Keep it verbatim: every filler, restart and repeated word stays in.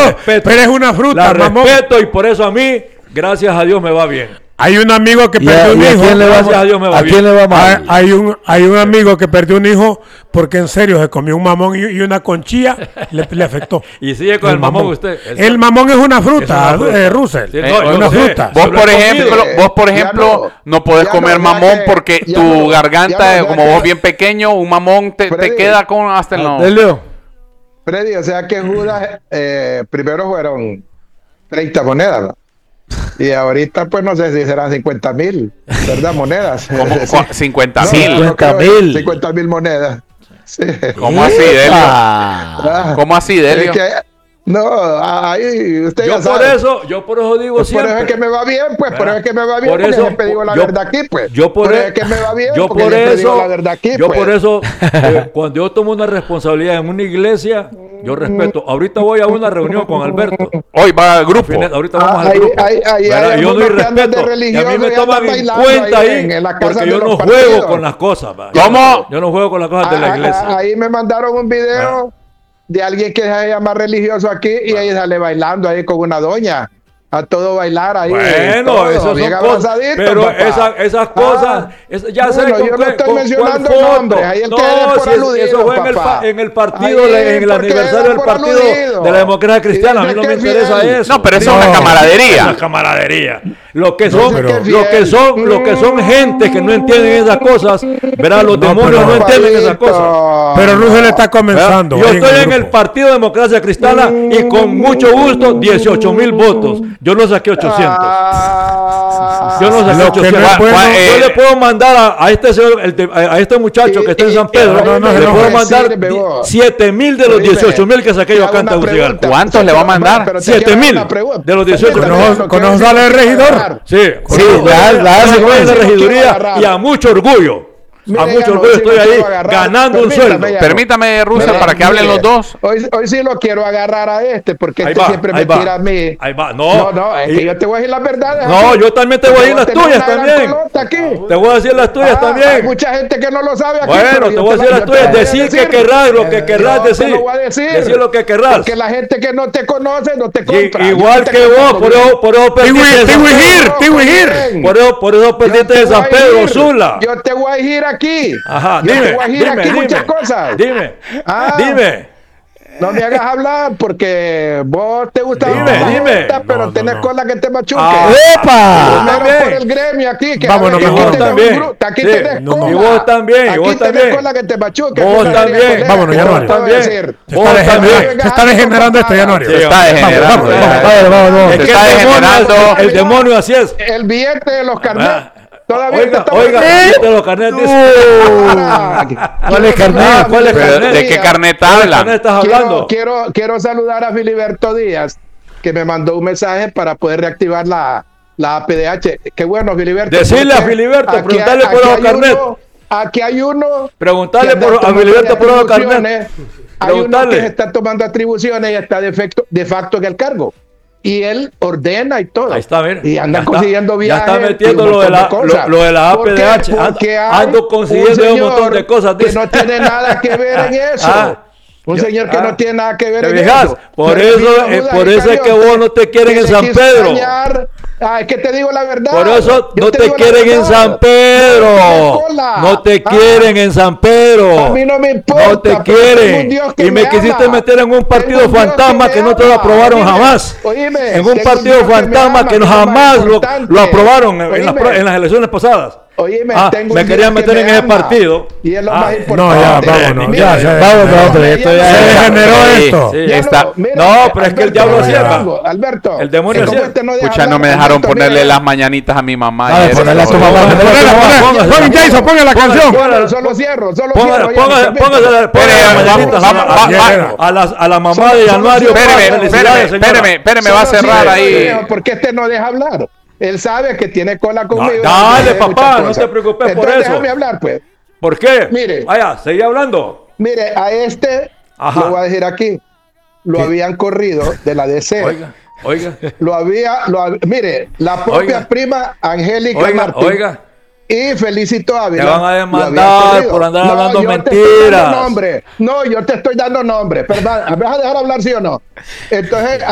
respeto, pero es una fruta, la mamón. respeto y por eso a mí, gracias a Dios, me va bien. Hay un amigo que ¿Y perdió a, un y a hijo. quién le va, Gracias a Dios me va ¿a bien. quién le va mal? Hay, hay un hay un amigo que perdió un hijo porque en serio se comió un mamón y, y una conchilla le, le afectó. Y sigue con el, el mamón, mamón usted. El, el mamón es una fruta, es una fruta. Eh, Russell. Sí, no, eh, es una sé. fruta. Vos por ejemplo, Eh, vos por ejemplo no, no podés comer no, mamón que, porque tu no, garganta, no, como que, vos bien pequeño, un mamón te, Freddy, te queda con hasta el no. Delio. Freddy, o sea que Judas eh, primero fueron treinta monedas, ¿no? Y ahorita pues no sé si serán cincuenta mil, ¿verdad? Monedas. Como cincuenta No, mil. no, cincuenta creo, mil. cincuenta mil monedas. Sí. ¿Cómo así, Delio? Ah. ¿Cómo así, Delio? Es que, no, ahí usted Yo ya por sabe. eso, yo por eso digo Por siempre. eso es que me va bien, pues, por eso es que me va bien, Por porque eso, siempre digo la yo- verdad aquí, pues. Yo por, eso e- es que me va bien, yo porque por siempre digo eso, la verdad aquí, yo pues. por eso, eh, cuando yo tomo una responsabilidad en una iglesia, yo respeto. Ahorita voy a una reunión con Alberto. Hoy va al grupo. Fines- ahorita vamos Ah, al ahí- grupo. ahí- ahí ¿Verdad? hay Yo doy algunos que andan de respeto. Y a mí religiosos me y toman andan en bailando cuenta ahí ahí, en- en la casa porque de yo los no partidos. juego con las cosas. ¿va? ¿Cómo? Yo no juego con las cosas de la Ah, iglesia. ah, ahí me mandaron un video de alguien que se llama religioso aquí y ahí sale bailando ahí con una doña. A todo bailar ahí. Bueno, todo, esas bien son cosas, abrazadito, pero papá. esa- esas cosas, Ah, es- ya sé bueno, con yo no qué- estoy con mencionando cuál foto. nombres, ahí el No, que es por si es- aludido, eso fue en el, papá. pa- en el partido, Ahí, en el porque aniversario era del por partido aludido. de la democracia cristiana. A mí dice no que me es interesa fiel. eso. No, pero eso No. es una camaradería. La camaradería. Lo que No, son, pero- lo que son, lo que son gente que no entienden esas cosas, verá, los No, demonios pero- no entienden esas cosas. Pero Russell está ¿verdad? comenzando. Yo ahí estoy en el grupo. partido Democracia Cristiana y con mucho gusto dieciocho mil votos. Yo no saqué ochocientos. Ah, Yo no saqué Lo que no ochocientos. es bueno- Yo eh, le puedo mandar a, a este señor, el de- a a este muchacho que está en San Pedro, no, no, le no, puedo no, mandar sirve, vos. siete mil de los Dime, dieciocho mil que saqué yo te acá en hago una Tegucigalpa. pregunta. ¿Cuántos le va a mandar? Pero te Siete quiero hacer mil una pregunta. de los dieciocho. Pero Conoce- no conoce quiero al decir que regidor. agarrar. Sí, Sí, la- la hace, Yo pues. en la No quiero regiduría agarrar. y a mucho orgullo. Mire, a ya mucho no, orgullo sí estoy lo ahí quiero agarrar. ganando un Permítame, sueldo. ya. Permítame, Russell, Mire, para que hablen mire, los dos. Hoy, hoy sí lo quiero agarrar a este, porque Ahí este va, siempre ahí me va. tira a mí. Ahí va. No, No, no, es y- que yo te voy a decir las verdades. No, aquí. yo también te voy a decir las Porque vos tuyas tenés una gran también. pelota aquí. Te voy a decir las tuyas Ah, Hay también. mucha gente que no lo sabe aquí. Bueno, pero te yo voy a decir la- las yo te tuyas. voy a Decir que querrás lo que querrás Yo te decir. lo voy a decir. Decir lo que querrás. Porque la gente que no te conoce no te Y- compra. igual Yo te que compro vos, por bien. eso, por eso perdiste Tiwi- de San Tiwi Pedro. Gir, Tiwi Gir. Bien. Por eso, por eso Yo perdiste te de San voy a Pedro ir. Sula. Yo te voy a ir aquí. Ajá, Yo dime, te voy a ir dime, aquí dime, muchas cosas. dime, Ah. dime. No me hagas hablar porque vos te gusta Dime, la dime. pelota, pero No, no, tenés no. cola que te machuque. Ah. ¡Epa! Primero también. por el gremio aquí. Que Vámonos, a ver, Y mejor. vos tenés también. un grupo, aquí Sí. tenés No, cola. Y vos también, y Aquí vos tenés también. cola que te machuque. Vos Esa es la también. colega, Vámonos, que ya te no, voy a también. decir. Se Vos está, degenerando, también. se está degenerando esto, Yanorio. Sí, Se está degenerando. Vamos, vamos, vamos, vamos, vamos. Es Se que está el demonio, degenerando. el demonio así es. El billete de los carnets. Ah. Todavía te Oiga, estamos oiga, viendo. quítate los carnets. dice. Ah, ¿Cuál es carnet? ah, ¿Cuál es pero carnet? ¿De qué carnet ¿Cuál carnet hablan? estás Quiero, hablando? quiero, quiero saludar a Filiberto Díaz, que me mandó un mensaje para poder reactivar la, la A P D H. Qué bueno, Filiberto. Decirle a porque Filiberto, aquí preguntarle hay- por aquí los hay carnet. uno- Aquí hay uno. Preguntarle que anda por- a tomando Filiberto por los atribuciones. carnet. Hay uno Preguntarle. que se está tomando atribuciones y está de, efecto, de facto en el cargo. Y él ordena y todo. Ahí está, mira. Y anda Ya está. consiguiendo Ya viajes. está metiendo y un lo de montón la- cosas. lo- lo de la A P D H. ¿Por qué? Ando- Porque hay ando consiguiendo un montón señor de cosas, que dice. no tiene nada que ver en eso. Ah. Un Yo- señor que ah. no tiene nada que ver ¿Te en fijas? eso. Por Me eso- refiero a eh, Judas por eso es que Iscariote, vos no te quieren que en le San quiso Pedro. engañar. Ah, es que te digo la verdad. Por eso Yo no te digo la quieren en verdad. San Pedro. No me cola. No te Ah, quieren en San Pedro. A mí no me importa. No te pero tengo un quieren. Dios que Y me quisiste ama. meter en un partido Tengo un Dios fantasma me que no te lo ama. aprobaron Oíme, jamás. oíme, En un tengo partido Dios que me fantasma ama, que no es lo más jamás lo, importante. lo aprobaron en, en las, Oíme. pro- en las elecciones pasadas. Oíme, Ah, tengo me un querían Dios que meter en me ese ama. partido. Y es lo Ah, más no, importante. ya, vámonos, Mire, ya, ya, vámonos, ya, hombre, ya, esto ya, ya Se ya, degeneró ya, esto. Sí. ya Está- no, mira, No, pero es que el diablo Alberto, cierra. Alberto, Alberto, El demonio es como cierra. este no deja Escucha, no hablar, me dejaron Alberto, ponerle mira. las mañanitas a mi mamá. Dale, y eso, ponele a tu joder. mamá. Ponela, ponela, Póngase, Pon Jason, ponga la póngase, canción. póngase. Solo cierro, solo Póngale, cierro. ya, póngale, no se póngase meta. la- póngale Espere, las vamos, mañanitas vamos, a, va- la- a, las- a la mamá Solo- de solo Januario. cierro. Paz, Espéreme, felicidades, espéreme, señora. espéreme, espéreme, va a Solo cerrar cierro, ahí. viejo, porque este no deja hablar. Él sabe que tiene cola conmigo. No, dale, dice papá, muchas no cosas. te preocupes por Entonces, eso. déjame hablar, pues. ¿Por qué? Mire. Vaya, seguí hablando. Mire, a este, Ajá. lo voy a decir aquí, lo habían corrido de la D C. Oiga, oiga, Lo había, lo hab- mire, la propia Oiga. prima Angélica oiga, Martín oiga. y Felicito Ávila. Te van a lo habían demandar corrido. por andar hablando yo te estoy mentiras. dando nombre. No, yo te estoy dando nombre. Perdón, ¿me vas a dejar hablar sí o no? Entonces,